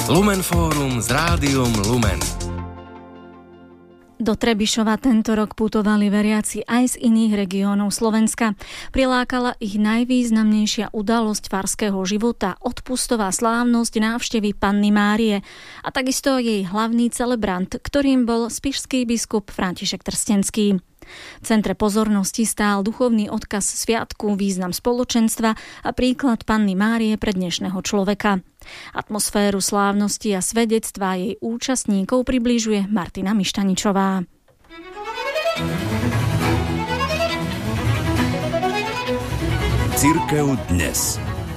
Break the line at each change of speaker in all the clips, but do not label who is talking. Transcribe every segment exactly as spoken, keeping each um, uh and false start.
Lumenfórum s Rádiom Lumen.
Do Trebišova tento rok putovali veriaci aj z iných regiónov Slovenska. Prilákala ich najvýznamnejšia udalosť farského života, odpustová slávnosť návštevy Panny Márie a takisto jej hlavný celebrant, ktorým bol spišský biskup František Trstenský. V centre pozornosti stál duchovný odkaz sviatku, význam spoločenstva a príklad Panny Márie pre dnešného človeka. Atmosféru slávnosti a svedectvá jej účastníkov približuje Martina Mištaničová.
Cirkev dnes.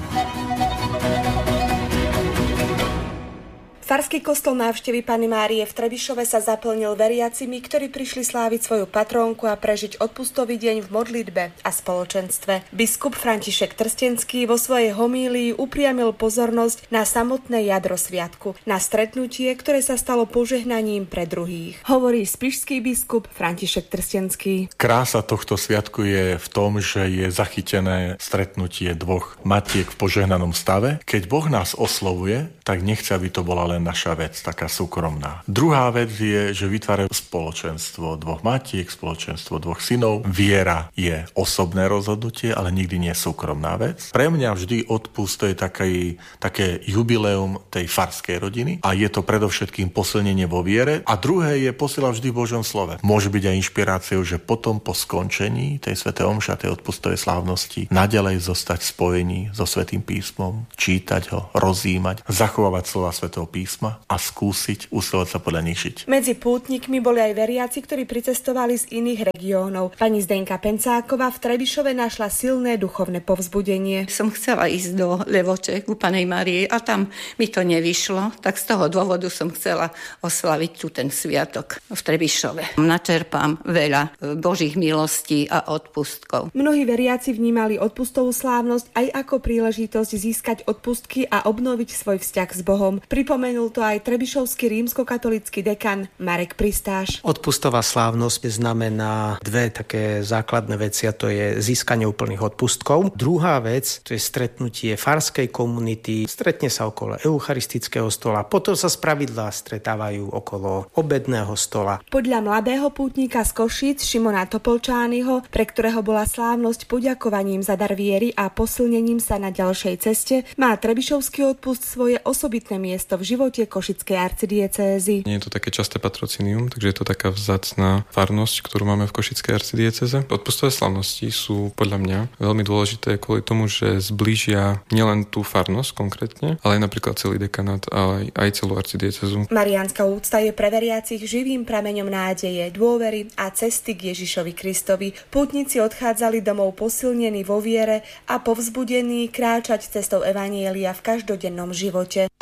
Farský kostol návštevy Panny Márie v Trebišove sa zaplnil veriacimi, ktorí prišli sláviť svoju patrónku a prežiť odpustový deň v modlitbe a spoločenstve. Biskup František Trstenský vo svojej homílii upriamil pozornosť na samotné jadro sviatku, na stretnutie, ktoré sa stalo požehnaním pre druhých. Hovorí spišský biskup František Trstenský.
Krása tohto sviatku je v tom, že je zachytené stretnutie dvoch matiek v požehnanom stave. Keď Boh nás oslovuje, tak nechce, aby to bola len naša vec, taká súkromná. Druhá vec je, že vytvára spoločenstvo dvoch matiek, spoločenstvo dvoch synov. Viera je osobné rozhodnutie, ale nikdy nie je súkromná vec. Pre mňa vždy odpust to je také, také jubileum tej farskej rodiny a je to predovšetkým posilnenie vo viere. A druhé je posiela vždy v Božom slove. Môže byť aj inšpiráciou, že potom po skončení tej svätej omše a tej odpustovej slávnosti naďalej zostať v spojení so Svätým písmom, čítať ho, rozjímať, zachovávať slova Svätého písma a skúsiť usilovať sa podľa nich žiť.
Medzi pútnikmi boli aj veriaci, ktorí pricestovali z iných regiónov. Pani Zdenka Pencáková v Trebišove našla silné duchovné povzbudenie.
Som chcela ísť do Levoče ku Pannej Márii a tam mi to nevyšlo, tak z toho dôvodu som chcela oslaviť tu ten sviatok v Trebišove. Načerpám veľa Božích milostí a odpustkov.
Mnohí veriaci vnímali odpustovú slávnosť aj ako príležitosť získať odpustky a obnoviť svoj vzťah s Bohom. Pripomenul to aj trebišovský rímskokatolícky dekan Marek Pristáš.
Odpustová slávnosť znamená dve také základné veci, a to je získanie úplných odpustkov. Druhá vec, to je stretnutie farskej komunity. Stretne sa okolo eucharistického stola, potom sa spravidlá stretávajú okolo obedného stola.
Podľa mladého pútnika z Košíc Šimona Topolčányho, pre ktorého bola slávnosť poďakovaním za dar viery a posilnením sa na ďalšej ceste, má trebišovský odpust svoje osobitné miesto v živote Košickej arcidiecézy.
Nie je to také časté patrocinium, takže je to taká vzácna farnosť, ktorú máme v Košickej arcidiecéze. Odpustové slávnosti sú podľa mňa veľmi dôležité kvôli tomu, že zblížia nielen tú farnosť konkrétne, ale aj napríklad celý dekanát a aj, aj celú arcidiecézu.
Mariánska úcta je pre veriacich živým prameňom nádeje, dôvery a cesty k Ježišovi Kristovi. Pútnici odchádzali domov posilnení vo viere a povzbudení kráčať cestou evanjelia v každodennom živote.